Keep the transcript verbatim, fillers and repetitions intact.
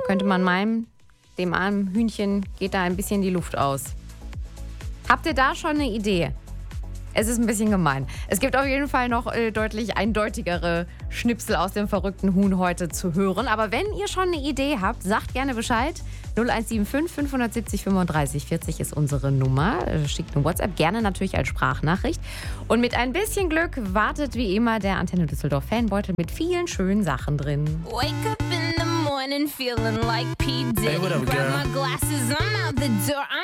könnte man meinen, dem armen Hühnchen geht da ein bisschen die Luft aus. Habt ihr da schon eine Idee? Es ist ein bisschen gemein. Es gibt auf jeden Fall noch äh, deutlich eindeutigere Schnipsel aus dem verrückten Huhn heute zu hören. Aber wenn ihr schon eine Idee habt, sagt gerne Bescheid. null eins sieben fünf, fünf sieben null, fünfunddreißig vierzig ist unsere Nummer. Schickt eine WhatsApp, gerne natürlich als Sprachnachricht. Und mit ein bisschen Glück wartet wie immer der Antenne Düsseldorf Fanbeutel mit vielen schönen Sachen drin. Wake up in the morning feeling like P. Diddy. Hey, what up, Grab girl? my glasses, I'm out the door.